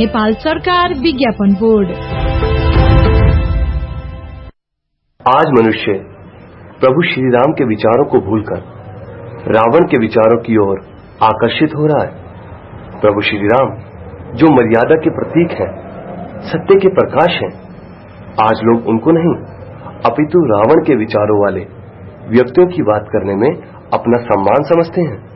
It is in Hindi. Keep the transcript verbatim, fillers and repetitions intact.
नेपाल सरकार विज्ञापन बोर्ड। आज मनुष्य प्रभु श्री राम के विचारों को भूलकर रावण के विचारों की ओर आकर्षित हो रहा है। प्रभु श्री राम जो मर्यादा के प्रतीक हैं, सत्य के प्रकाश हैं, आज लोग उनको नहीं अपितु रावण के विचारों वाले व्यक्तियों की बात करने में अपना सम्मान समझते हैं।